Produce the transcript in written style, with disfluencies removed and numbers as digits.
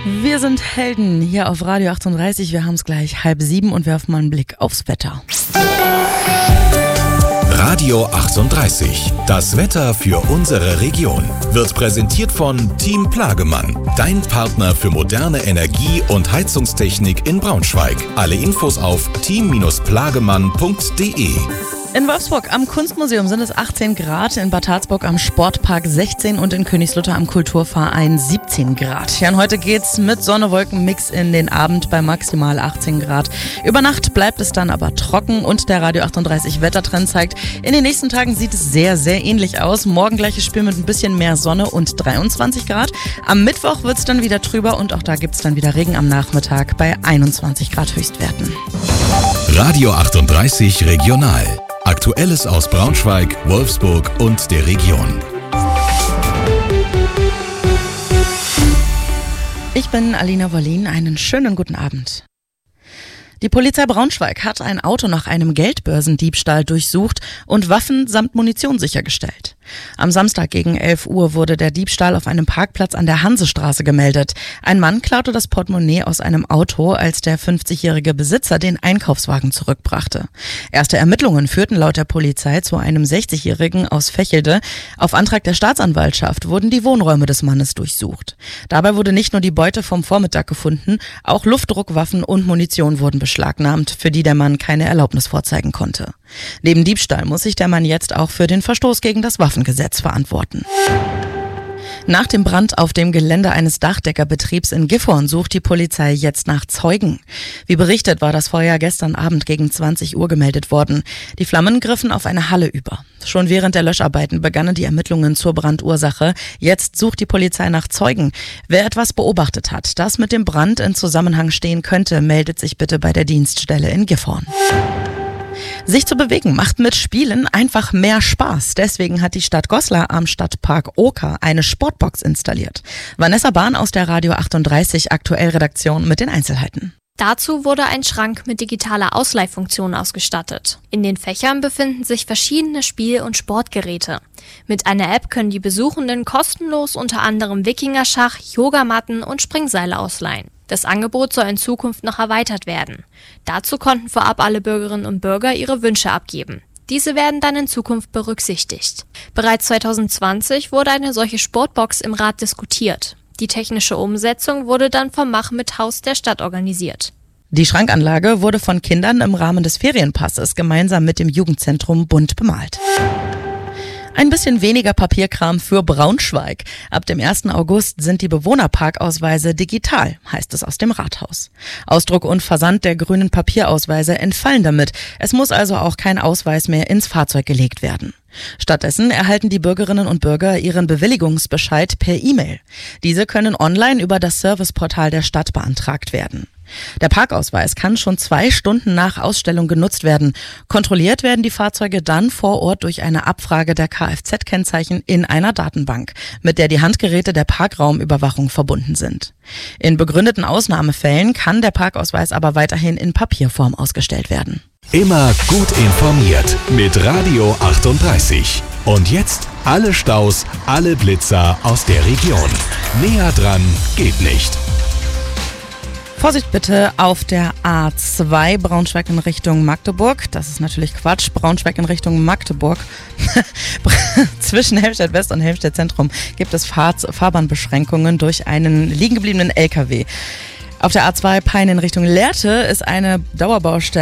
Wir sind Helden hier auf Radio 38. Wir haben es gleich 6:30 und werfen mal einen Blick aufs Wetter. Radio 38. Das Wetter für unsere Region wird präsentiert von Team Plagemann. Dein Partner für moderne Energie- und Heizungstechnik in Braunschweig. Alle Infos auf team-plagemann.de. In Wolfsburg am Kunstmuseum sind es 18 Grad, in Bad Harzburg am Sportpark 16 und in Königslutter am Kulturverein 17 Grad. Ja, und heute geht's mit Sonne-Wolken-Mix in den Abend bei maximal 18 Grad. Über Nacht bleibt es dann aber trocken und der Radio 38 Wettertrend zeigt, in den nächsten Tagen sieht es sehr, sehr ähnlich aus. Morgen gleiches Spiel mit ein bisschen mehr Sonne und 23 Grad. Am Mittwoch wird's dann wieder trüber und auch da gibt's dann wieder Regen am Nachmittag bei 21 Grad Höchstwerten. Radio 38 Regional. Aktuelles aus Braunschweig, Wolfsburg und der Region. Ich bin Alina Wollin. Einen schönen guten Abend. Die Polizei Braunschweig hat ein Auto nach einem Geldbörsendiebstahl durchsucht und Waffen samt Munition sichergestellt. Am Samstag gegen 11 Uhr wurde der Diebstahl auf einem Parkplatz an der Hansestraße gemeldet. Ein Mann klaute das Portemonnaie aus einem Auto, als der 50-jährige Besitzer den Einkaufswagen zurückbrachte. Erste Ermittlungen führten laut der Polizei zu einem 60-jährigen aus Vechelde. Auf Antrag der Staatsanwaltschaft wurden die Wohnräume des Mannes durchsucht. Dabei wurde nicht nur die Beute vom Vormittag gefunden, auch Luftdruckwaffen und Munition wurden beschlagnahmt, für die der Mann keine Erlaubnis vorzeigen konnte. Neben Diebstahl muss sich der Mann jetzt auch für den Verstoß gegen das Waffengesetz verantworten. Nach dem Brand auf dem Gelände eines Dachdeckerbetriebs in Gifhorn sucht die Polizei jetzt nach Zeugen. Wie berichtet, war das Feuer gestern Abend gegen 20 Uhr gemeldet worden. Die Flammen griffen auf eine Halle über. Schon während der Löscharbeiten begannen die Ermittlungen zur Brandursache. Jetzt sucht die Polizei nach Zeugen. Wer etwas beobachtet hat, das mit dem Brand in Zusammenhang stehen könnte, meldet sich bitte bei der Dienststelle in Gifhorn. Sich zu bewegen macht mit Spielen einfach mehr Spaß. Deswegen hat die Stadt Goslar am Stadtpark Oker eine Sportbox installiert. Vanessa Bahn aus der Radio 38 Aktuell-Redaktion mit den Einzelheiten. Dazu wurde ein Schrank mit digitaler Ausleihfunktion ausgestattet. In den Fächern befinden sich verschiedene Spiel- und Sportgeräte. Mit einer App können die Besuchenden kostenlos unter anderem Wikingerschach, Yogamatten und Springseile ausleihen. Das Angebot soll in Zukunft noch erweitert werden. Dazu konnten vorab alle Bürgerinnen und Bürger ihre Wünsche abgeben. Diese werden dann in Zukunft berücksichtigt. Bereits 2020 wurde eine solche Sportbox im Rat diskutiert. Die technische Umsetzung wurde dann vom Mach-mit-Haus der Stadt organisiert. Die Schrankanlage wurde von Kindern im Rahmen des Ferienpasses gemeinsam mit dem Jugendzentrum bunt bemalt. Ein bisschen weniger Papierkram für Braunschweig. Ab dem 1. August sind die Bewohnerparkausweise digital, heißt es aus dem Rathaus. Ausdruck und Versand der grünen Papierausweise entfallen damit. Es muss also auch kein Ausweis mehr ins Fahrzeug gelegt werden. Stattdessen erhalten die Bürgerinnen und Bürger ihren Bewilligungsbescheid per E-Mail. Diese können online über das Serviceportal der Stadt beantragt werden. Der Parkausweis kann schon 2 Stunden nach Ausstellung genutzt werden. Kontrolliert werden die Fahrzeuge dann vor Ort durch eine Abfrage der Kfz-Kennzeichen in einer Datenbank, mit der die Handgeräte der Parkraumüberwachung verbunden sind. In begründeten Ausnahmefällen kann der Parkausweis aber weiterhin in Papierform ausgestellt werden. Immer gut informiert mit Radio 38. Und jetzt alle Staus, alle Blitzer aus der Region. Näher dran geht nicht. Vorsicht bitte auf der A2 Braunschweig in Richtung Magdeburg. Das ist natürlich Quatsch. Braunschweig in Richtung Magdeburg. Zwischen Helmstedt West und Helmstedt Zentrum gibt es Fahrbahnbeschränkungen durch einen liegengebliebenen LKW. Auf der A2 Peine in Richtung Lehrte ist eine Dauerbaustelle